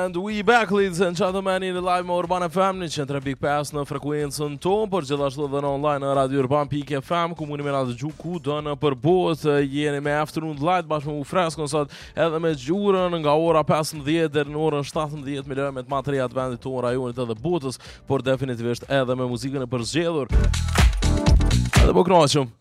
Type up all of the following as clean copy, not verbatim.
And we back, ladies and gentlemen, in the live me Urban FM në 103.5 në frekuencën tonë, por gjithashtu edhe në online në Radio Urban.fm, ku mundi me na dëgju kudo në botë. Jeni me Afternoon Light bashkë me u freskon sot edhe me gjurën nga ora 15 deri në orën 17 me lëmet material të vendit tonë, rajonit edhe botës, por definitivisht edhe me muzikën e përzgjedhur. Edhe po kënaqem.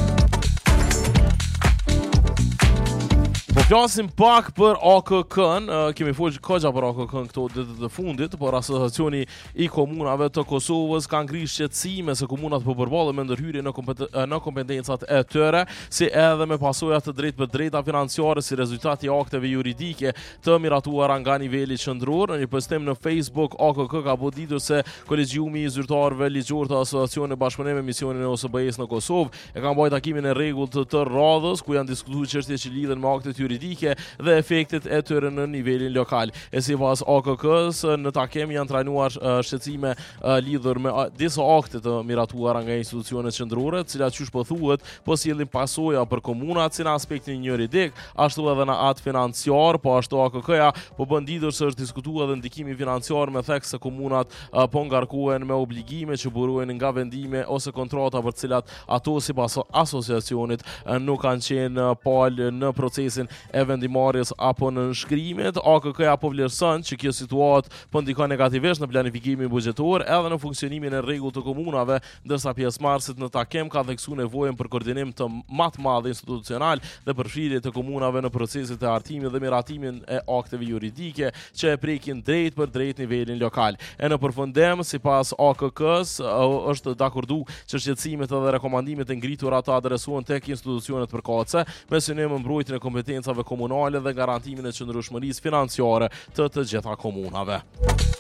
Po flasim pak për AKK-n, kemi folur koxha për AKK-n këto ditë të fundit, por Asociacioni I Komunave të Kosovës ka ngritur shqetësime se komunat po përballen me ndërhyrje në kompetencat e tyre, si edhe me pasoja të drejtë për drejta financiare si rezultat I akteve juridike të miratuara nga niveli qendror. Në një postim në Facebook, AKK ka boditur se Kolegjiumi I Zyrtarëve Ligjor të Asociacionit bashkëpunim me misionin e OSBE-s në Kosovë e ka mbajtur takimin e rregullt të radhës ku janë diskutuar çështje që lidhen me aktet juridike dhe efektet e tyre në nivelin lokal. E sipas AKK-s, në takim janë trajnuar shqetësime lidhur me disa akte të miratuara nga institucionet qendrore, të cilat qysh po thuhet, po sjellin pasoja për komunat si në aspektin juridik, ashtu edhe në atë financiar, po ashtu AKK-ja po bën ditur se është diskutuar edhe ndikimi financiar me theks se komunat po ngarkohen me obligime që burojnë nga vendime ose kontrata për të cilat ato sipas asociacionit nuk kanë qenë palë në procesin e vendimarrjes apo në nënshkrimet. AKK-ja po vlerëson që kjo situatë po ndikon negativisht në planifikimin buxhetor edhe në funksionimin e rregullt të komunave, ndërsa pjesëmarrësit në takim ka theksuar nevojën për koordinim të më të madh institucional dhe përfshirje të komunave në proceset e hartimit dhe miratimin e akteve juridike që e prekin drejt për drejt nivelin lokal. E në përfundim, sipas AKK-s, është dakordu që shqetësimet dhe rekomandimet e ngritura të adresohen tek institucionet përkatëse me synim mbrojtjen e kompetencave komunale dhe garantimin e qëndrueshmërisë financiare të gjitha komunave.